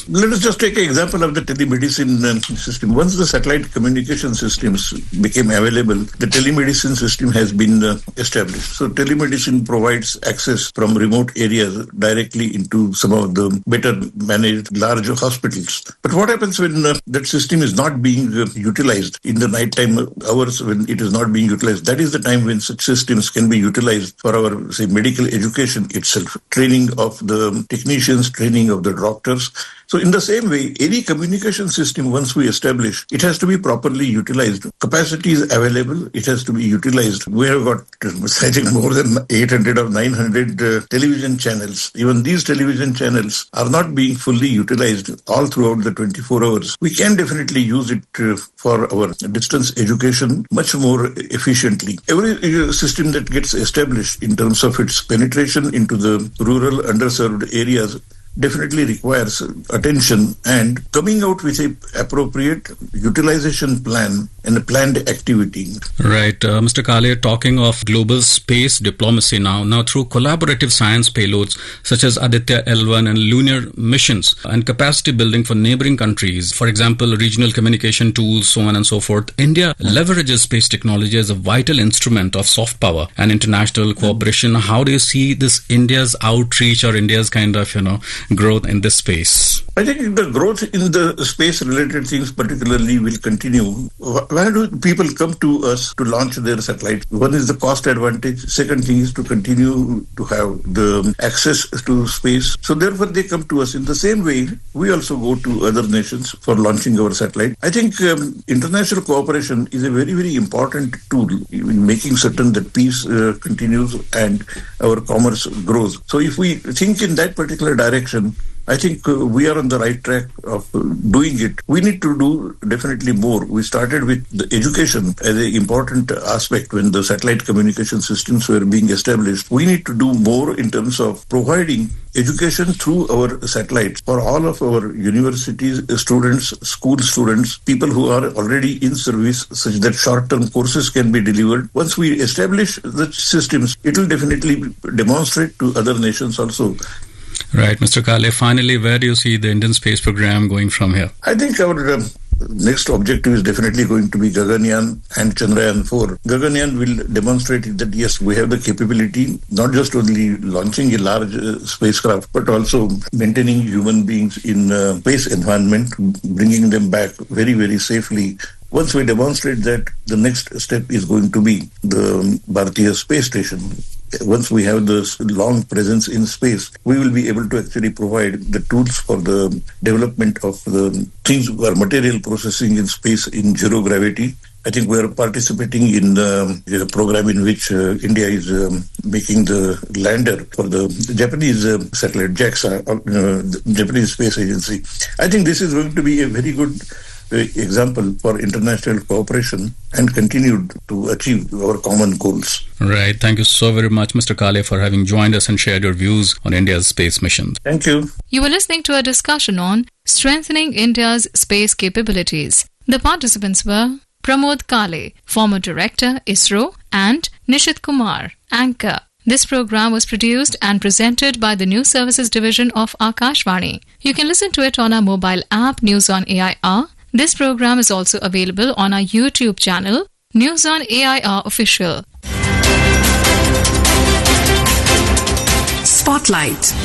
Let us just take an example of the telemedicine system. Once the satellite communication systems became available, the telemedicine system has been established. So telemedicine provides access from remote areas directly into some of the better managed larger hospitals. But what happens when that system is not being utilized in the nighttime hours, when it is not being utilized? That is the time when such systems can be utilized for our, say, medical education itself, training of the technicians, training of the doctors. So in the same way, any communication system, once we establish, it has to be properly utilized. Capacity is available. It has to be utilized. We have got, I think, more than 800 or 900 television channels. Even these television channels are not being fully utilized all throughout the 24 hours. We can definitely use it for our distance education much more efficiently. Every system that gets established in terms of its penetration into the rural underserved areas definitely requires attention and coming out with a appropriate utilization plan and a planned activity. Right. Mr. Kale, talking of global space diplomacy now through collaborative science payloads such as Aditya L1 and lunar missions and capacity building for neighboring countries, for example, regional communication tools, so on and so forth, India leverages space technology as a vital instrument of soft power and international cooperation. How do you see this India's outreach or India's kind of, growth in this space? I think the growth in the space-related things particularly will continue. Why do people come to us to launch their satellites? One is the cost advantage. Second thing is to continue to have the access to space. So therefore they come to us. In the same way, we also go to other nations for launching our satellite. I think international cooperation is a very, very important tool in making certain that peace continues and our commerce grows. So if we think in that particular direction, I think we are on the right track of doing it. We need to do definitely more. We started with the education as an important aspect when the satellite communication systems were being established. We need to do more in terms of providing education through our satellites for all of our universities, students, school students, people who are already in service, such that short-term courses can be delivered. Once we establish the systems, it will definitely demonstrate to other nations also. Right, Mr. Kale, finally, where do you see the Indian space program going from here? I think our next objective is definitely going to be Gaganyaan and Chandrayaan-4. Gaganyaan will demonstrate that yes, we have the capability, not just only launching a large spacecraft, but also maintaining human beings in space environment, bringing them back very, very safely. Once we demonstrate that, the next step is going to be the Bharatiya Space Station. Once we have this long presence in space, we will be able to actually provide the tools for the development of the things or material processing in space in zero gravity. I think we are participating in a program in which India is making the lander for the Japanese satellite, JAXA, the Japanese Space Agency. I think this is going to be a very good example for international cooperation and continued to achieve our common goals. Right. Thank you so very much, Mr. Kale, for having joined us and shared your views on India's space missions. Thank you. You were listening to a discussion on strengthening India's space capabilities. The participants were Pramod Kale, former director, ISRO, and Nishit Kumar, anchor. This program was produced and presented by the News Services Division of Akashvani. You can listen to it on our mobile app, News on AIR. This program is also available on our YouTube channel, News on AIR Official. Spotlight.